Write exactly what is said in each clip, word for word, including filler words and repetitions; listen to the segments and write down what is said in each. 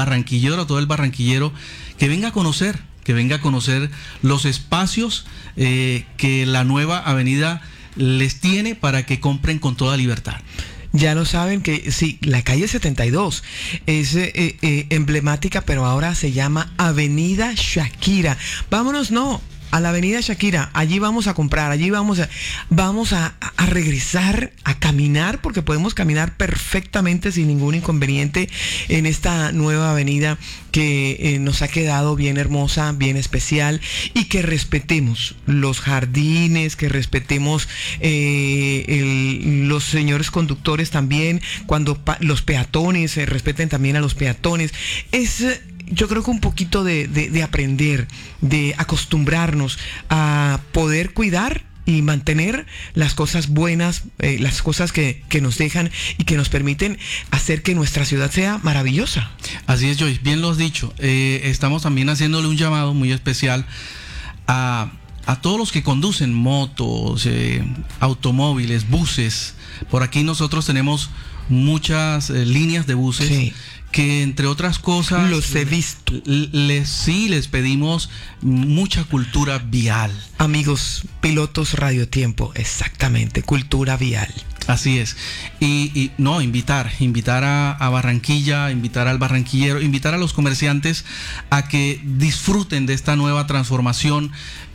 barranquillero, a todo el barranquillero, que venga a conocer, que venga a conocer los espacios eh, que la nueva avenida les tiene para que compren con toda libertad. Ya lo saben que sí, la calle setenta y dos es eh, eh, emblemática, pero ahora se llama Avenida Shakira. Vámonos, no, a la Avenida Shakira. Allí vamos a comprar, allí vamos a, vamos a, a regresar a caminar, porque podemos caminar perfectamente sin ningún inconveniente en esta nueva avenida que eh, nos ha quedado bien hermosa, bien especial, y que respetemos los jardines, que respetemos eh, el, los señores conductores también, cuando pa- los peatones, eh, respeten también a los peatones. Es... Eh, yo creo que un poquito de, de, de aprender, de acostumbrarnos a poder cuidar y mantener las cosas buenas, eh, las cosas que, que nos dejan y que nos permiten hacer que nuestra ciudad sea maravillosa. Así es, Joyce, bien lo has dicho. Eh, estamos también haciéndole un llamado muy especial a, a todos los que conducen motos, eh, automóviles, buses. Por aquí nosotros tenemos muchas eh, líneas de buses. Sí. Que entre otras cosas los he visto. Les, sí les pedimos mucha cultura vial. Amigos, pilotos Radiotiempo, exactamente, cultura vial. Así es. Y, y no, invitar, invitar a, a Barranquilla, invitar al barranquillero, invitar a los comerciantes a que disfruten de esta nueva transformación.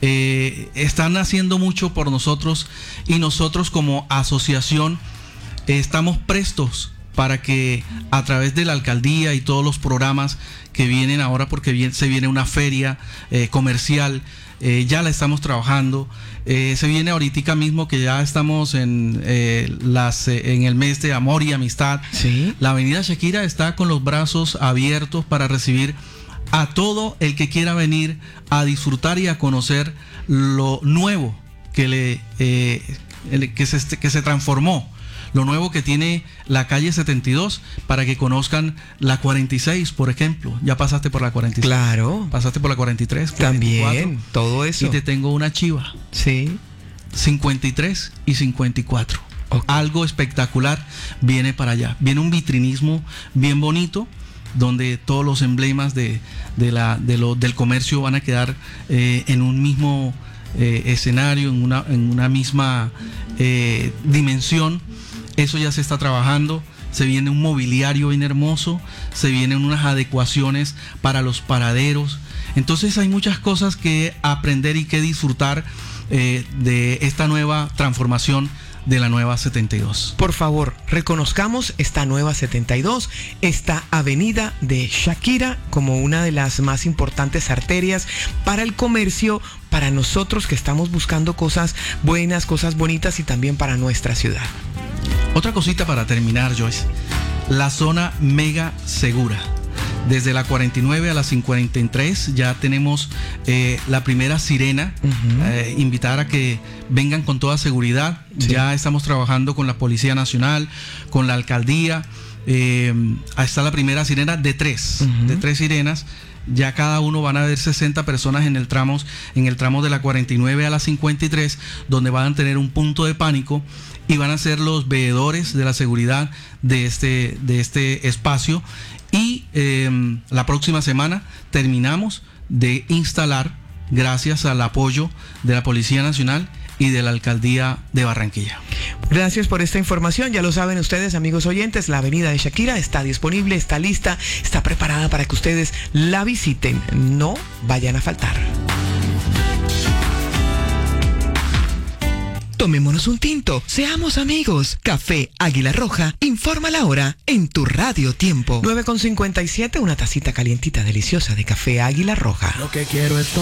Eh, están haciendo mucho por nosotros y nosotros como asociación eh, estamos prestos para que a través de la alcaldía y todos los programas que vienen ahora, porque bien, se viene una feria eh, comercial, eh, ya la estamos trabajando, eh, se viene ahorita mismo que ya estamos en, eh, las, eh, en el mes de amor y amistad. ¿Sí? La avenida Shakira está con los brazos abiertos para recibir a todo el que quiera venir a disfrutar y a conocer lo nuevo que, le, eh, que, se, que se transformó. Lo nuevo que tiene la calle setenta y dos, para que conozcan la cuarenta y seis, por ejemplo. Ya pasaste por la cuarenta y seis. Claro. Pasaste por la cuarenta y tres. También, cuarenta y cuatro, todo eso. Y te tengo una chiva. Sí. cincuenta y tres y cincuenta y cuatro. Okay. Algo espectacular viene para allá. Viene un vitrinismo bien bonito, donde todos los emblemas de, de la, de lo, del comercio van a quedar eh, en un mismo eh, escenario, en una, en una misma eh, dimensión. Eso ya se está trabajando, se viene un mobiliario bien hermoso, se vienen unas adecuaciones para los paraderos. Entonces hay muchas cosas que aprender y que disfrutar eh, de esta nueva transformación de la nueva setenta y dos. Por favor, reconozcamos esta nueva setenta y dos, esta avenida de Shakira, como una de las más importantes arterias para el comercio, para nosotros que estamos buscando cosas buenas, cosas bonitas, y también para nuestra ciudad. Otra cosita para terminar, Joyce. La zona mega segura. Desde la cuarenta y nueve a la cincuenta y tres ya tenemos eh, la primera sirena. Uh-huh. eh, invitar a que vengan con toda seguridad. Sí. Ya estamos trabajando con la Policía Nacional, con la Alcaldía. Eh, ahí está la primera sirena de tres, uh-huh. de tres sirenas. Ya cada uno van a haber sesenta personas en el tramo, en el tramo de la cuarenta y nueve a la cincuenta y tres, donde van a tener un punto de pánico y van a ser los veedores de la seguridad de este, de este espacio. Y eh, la próxima semana terminamos de instalar, gracias al apoyo de la Policía Nacional y de la Alcaldía de Barranquilla. Gracias por esta información. Ya lo saben ustedes, amigos oyentes, la avenida de Shakira está disponible, está lista, está preparada para que ustedes la visiten. No vayan a faltar. Tomémonos un tinto, seamos amigos. Café Águila Roja informa la hora en tu Radio Tiempo. nueve con cincuenta y siete, una tacita calientita deliciosa de Café Águila Roja. Lo que quiero es